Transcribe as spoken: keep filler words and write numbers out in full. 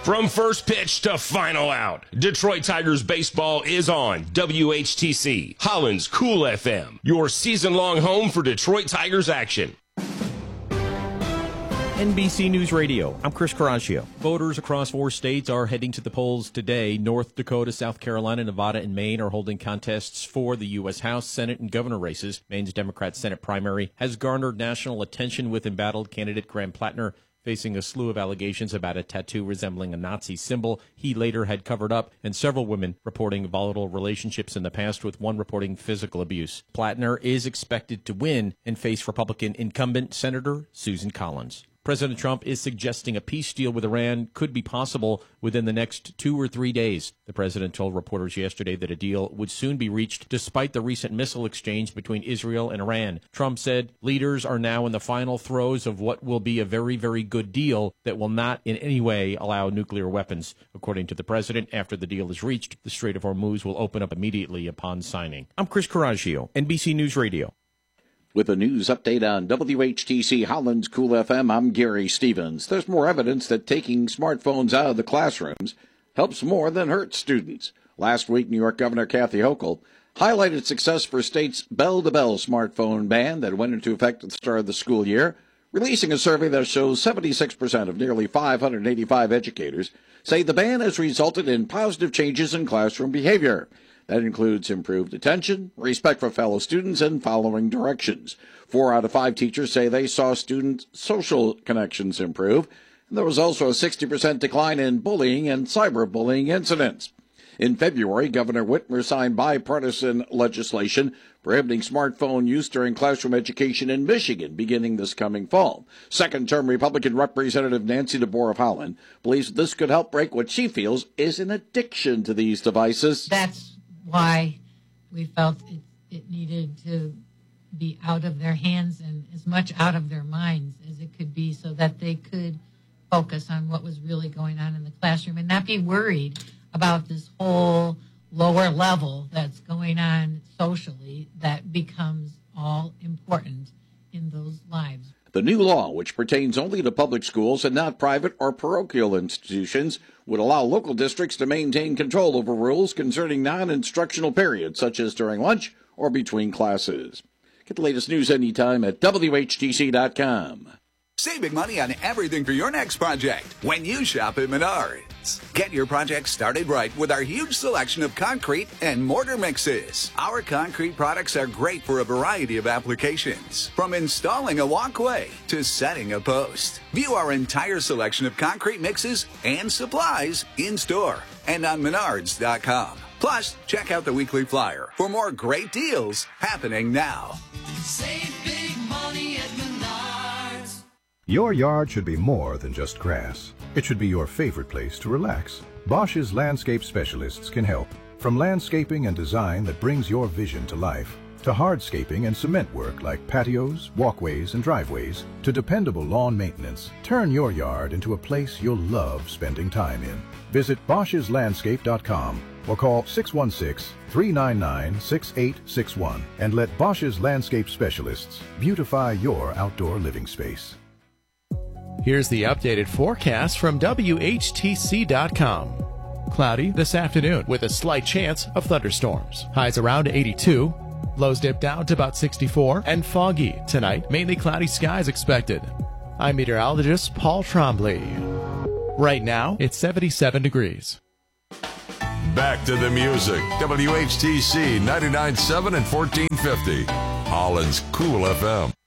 From first pitch to final out, Detroit Tigers baseball is on W H T C, Holland's Cool F M, your season-long home for Detroit Tigers action. N B C News Radio, I'm Chris Caraccio. Voters across four states are heading to the polls today. North Dakota, South Carolina, Nevada, and Maine are holding contests for the U S House, Senate, and governor races. Maine's Democrat Senate primary has garnered national attention with embattled candidate Graham Plattner facing a slew of allegations about a tattoo resembling a Nazi symbol he later had covered up, and several women reporting volatile relationships in the past, with one reporting physical abuse. Plattner is expected to win and face Republican incumbent Senator Susan Collins. President Trump is suggesting a peace deal with Iran could be possible within the next two or three days. The president told reporters yesterday that a deal would soon be reached despite the recent missile exchange between Israel and Iran. Trump said leaders are now in the final throes of what will be a very, very good deal that will not in any way allow nuclear weapons. According to the president, after the deal is reached, the Strait of Hormuz will open up immediately upon signing. I'm Chris Caraccio, N B C News Radio. With a news update on W H T C Holland's Cool F M, I'm Gary Stevens. There's more evidence that taking smartphones out of the classrooms helps more than hurts students. Last week, New York Governor Kathy Hochul highlighted success for state's bell-to-bell smartphone ban that went into effect at the start of the school year, releasing a survey that shows seventy-six percent of nearly five hundred eighty-five educators say the ban has resulted in positive changes in classroom behavior. That includes improved attention, respect for fellow students, and following directions. Four out of five teachers say they saw student social connections improve. And there was also a sixty percent decline in bullying and cyberbullying incidents. In February, Governor Whitmer signed bipartisan legislation prohibiting smartphone use during classroom education in Michigan beginning this coming fall. Second-term Republican Representative Nancy DeBoer of Holland believes this could help break what she feels is an addiction to these devices. That's why we felt it, it needed to be out of their hands and as much out of their minds as it could be, so that they could focus on what was really going on in the classroom and not be worried about this whole lower level that's going on socially that becomes all important in those lives. The new law, which pertains only to public schools and not private or parochial institutions, would allow local districts to maintain control over rules concerning non-instructional periods, such as during lunch or between classes. Get the latest news anytime at W H T C dot com. Saving money on everything for your next project when you shop at Menards. Get your project started right with our huge selection of concrete and mortar mixes. Our concrete products are great for a variety of applications, from installing a walkway to setting a post. View our entire selection of concrete mixes and supplies in store and on menards dot com. Plus, check out the weekly flyer for more great deals happening now. Save big money at Menards. Your yard should be more than just grass. It should be your favorite place to relax. Bosch's landscape specialists can help. From landscaping and design that brings your vision to life, to hardscaping and cement work like patios, walkways, and driveways, to dependable lawn maintenance, turn your yard into a place you'll love spending time in. Visit Bosch's Landscape dot com or call six one six, three nine nine, six eight six one and let Bosch's landscape specialists beautify your outdoor living space. Here's the updated forecast from W H T C dot com. Cloudy this afternoon with a slight chance of thunderstorms. Highs around eighty-two. Lows dip down to about sixty-four. And foggy tonight. Mainly cloudy skies expected. I'm meteorologist Paul Trombley. Right now, it's seventy-seven degrees. Back to the music. W H T C ninety-nine point seven and fourteen fifty. Holland's Cool F M.